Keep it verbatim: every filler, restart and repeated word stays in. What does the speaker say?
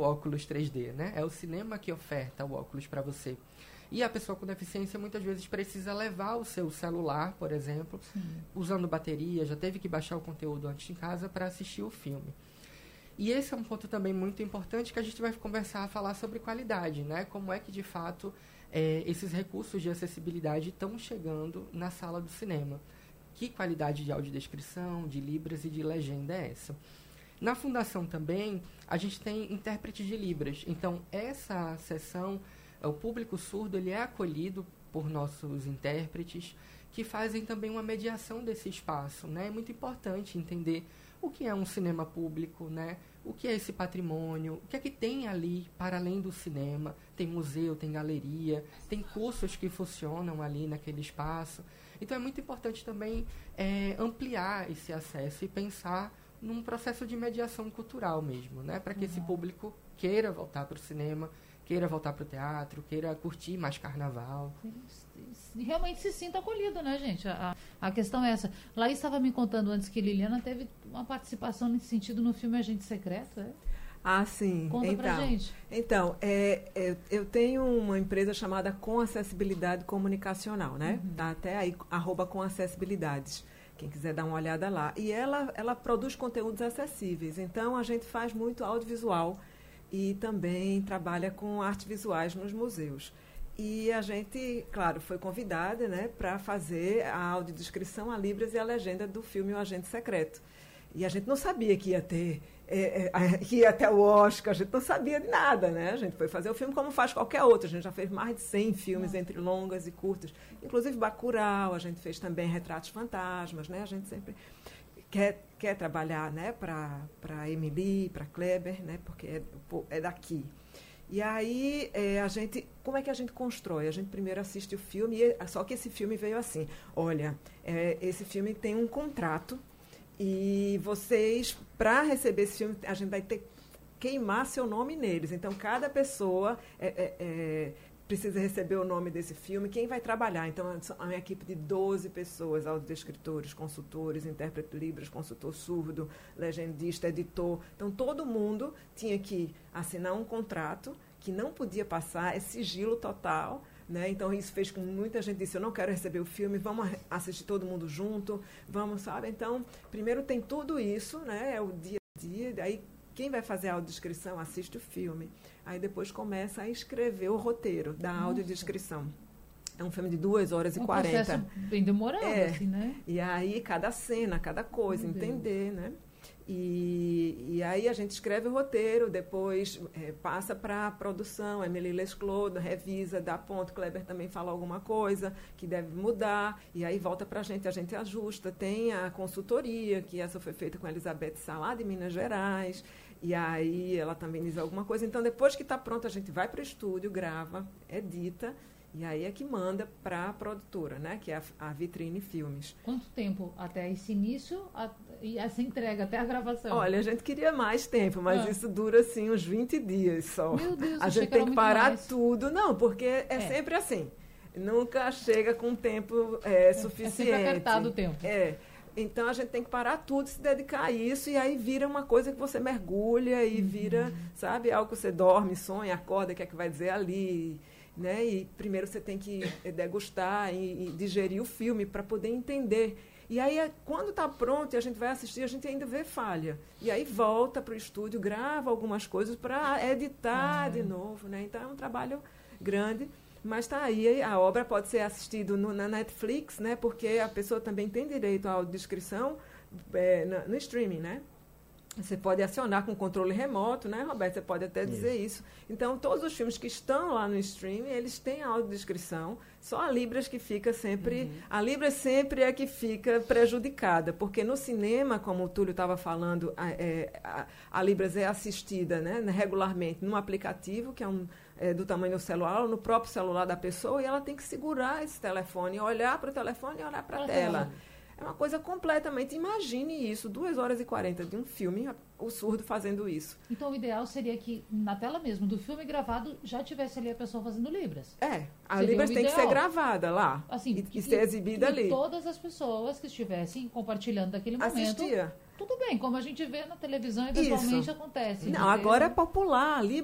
óculos três D, né? É o cinema que oferta o óculos para você. E a pessoa com deficiência muitas vezes precisa levar o seu celular, por exemplo, Sim. usando bateria, já teve que baixar o conteúdo antes em casa para assistir o filme. E esse é um ponto também muito importante que a gente vai conversar, falar sobre qualidade, né? Como é que, de fato, é, esses recursos de acessibilidade estão chegando na sala do cinema. Que qualidade de audiodescrição, de libras e de legenda é essa? Na Fundação também, a gente tem intérprete de libras. Então, essa sessão, o público surdo, ele é acolhido por nossos intérpretes, que fazem também uma mediação desse espaço, né? É muito importante entender o que é um cinema público, né? O que é esse patrimônio, o que é que tem ali para além do cinema. Tem museu, tem galeria, tem cursos que funcionam ali naquele espaço. Então é muito importante também é, ampliar esse acesso e pensar num processo de mediação cultural mesmo, né? Para que uhum. esse público queira voltar para o cinema, queira voltar para o teatro, queira curtir mais carnaval. Realmente se sinta acolhido, né, gente? A, a questão é essa. Laís estava me contando antes que Liliana teve uma participação nesse sentido no filme Agente Secreto, é? Ah, sim. Conta então, pra gente. Então, é, é, eu tenho uma empresa chamada Com Acessibilidade Comunicacional, né? Uhum. Tá até aí, arroba Com Acessibilidades. Quem quiser dar uma olhada lá. E ela, ela produz conteúdos acessíveis. Então, a gente faz muito audiovisual e também trabalha com artes visuais nos museus. E a gente, claro, foi convidada, né, para fazer a audiodescrição, a libras e a legenda do filme O Agente Secreto. E a gente não sabia que ia ter, é, é, que ia até o Oscar, a gente não sabia de nada, né? A gente foi fazer o filme como faz qualquer outro. A gente já fez mais de cem filmes Nossa. entre longas e curtas, inclusive Bacurau, a gente fez também Retratos Fantasmas, né? A gente sempre quer, quer trabalhar, né, para para Emily, para Kleber, né, porque é, é daqui. E aí, é, a gente, como é que a gente constrói? A gente primeiro assiste o filme, e, só que esse filme veio assim, olha, é, esse filme tem um contrato, e vocês, para receber esse filme, a gente vai ter que queimar seu nome neles. Então, cada pessoa é, é, é, precisa receber o nome desse filme. Quem vai trabalhar? Então, é uma equipe de doze pessoas, audiodescritores, consultores, intérprete de libras, consultor surdo, legendista, editor. Então, todo mundo tinha que assinar um contrato que não podia passar, é sigilo total. Né? Então, isso fez com que muita gente disse, eu não quero receber o filme, vamos assistir todo mundo junto, vamos, sabe? Então, primeiro tem tudo isso, né? É o dia a dia, daí quem vai fazer a audiodescrição assiste o filme, aí depois começa a escrever o roteiro da Nossa. audiodescrição. É um filme de duas horas e quarenta. Um processo bem demorado, é, assim, né? E aí, cada cena, cada coisa, Meu entender, Deus. né? E, e aí a gente escreve o roteiro, depois é, passa para a produção, Emily Lesclode revisa, dá ponto, Kleber também fala alguma coisa que deve mudar, e aí volta para a gente, a gente ajusta. Tem a consultoria, que essa foi feita com a Elizabeth Salá, de Minas Gerais, e aí ela também diz alguma coisa. Então, depois que está pronto, a gente vai para o estúdio, grava, edita, e aí é que manda para a produtora, né? Que é a, a Vitrine Filmes. Quanto tempo até esse início a, e essa entrega, até a gravação? Olha, a gente queria mais tempo, mas ah. isso dura, assim, uns vinte dias só. Meu Deus, a gente tem que parar mais. tudo. Não, porque é, é sempre assim. Nunca chega com tempo é, suficiente. É sempre apertado o tempo. É. Então, a gente tem que parar tudo, se dedicar a isso, e aí vira uma coisa que você mergulha e vira, uhum. sabe, algo que você dorme, sonha, acorda, o que é que vai dizer ali, né? E primeiro você tem que degustar e, e digerir o filme para poder entender. E aí, quando está pronto e a gente vai assistir, a gente ainda vê falha. E aí volta para o estúdio, grava algumas coisas para editar uhum. de novo, né? Então, é um trabalho grande. Mas está aí, a obra pode ser assistida no, na Netflix, né? Porque a pessoa também tem direito à audiodescrição é, no, no streaming, né? Você pode acionar com controle remoto, né, Roberto? Você pode até dizer isso. isso. Então, todos os filmes que estão lá no streaming, eles têm audiodescrição. Só a Libras que fica sempre... Uhum. A Libras sempre é que fica prejudicada, porque no cinema, como o Túlio estava falando, a, é, a, a Libras é assistida, né, regularmente num aplicativo, que é, um, é do tamanho do celular, ou no próprio celular da pessoa, e ela tem que segurar esse telefone, olhar para o telefone e olhar para a tela. É uma coisa completamente... Imagine isso, duas horas e quarenta de um filme, o surdo fazendo isso. Então, o ideal seria que, na tela mesmo do filme gravado, já tivesse ali a pessoa fazendo Libras. É, a Seria Libras o tem que ser ideal. gravada lá Assim, e, e ser exibida e ali. todas as pessoas que estivessem compartilhando daquele momento... Assistia. Tudo bem, como a gente vê na televisão, eventualmente Isso. acontece. Não, agora é popular, a Libras